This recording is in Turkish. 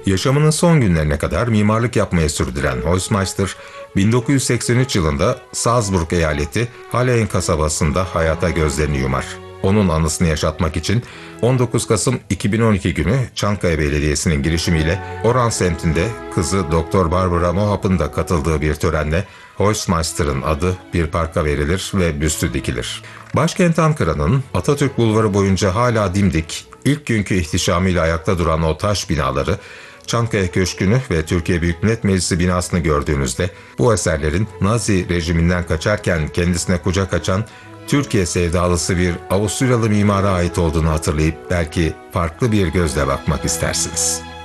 Yaşamının son günlerine kadar mimarlık yapmaya sürdüren Hausmeister, 1983 yılında Salzburg eyaleti Hallein kasabasında hayata gözlerini yumar. Onun anısını yaşatmak için 19 Kasım 2012 günü Çankaya Belediyesi'nin girişimiyle Oran semtinde kızı Dr. Barbara Mohap'ın da katıldığı bir törenle Hausmeister'ın adı bir parka verilir ve büstü dikilir. Başkent Ankara'nın Atatürk Bulvarı boyunca hala dimdik, ilk günkü ihtişamıyla ayakta duran o taş binaları, Çankaya Köşkü'nü ve Türkiye Büyük Millet Meclisi binasını gördüğünüzde bu eserlerin Nazi rejiminden kaçarken kendisine kucak açan Türkiye sevdalısı bir Avusturyalı mimara ait olduğunu hatırlayıp belki farklı bir gözle bakmak istersiniz.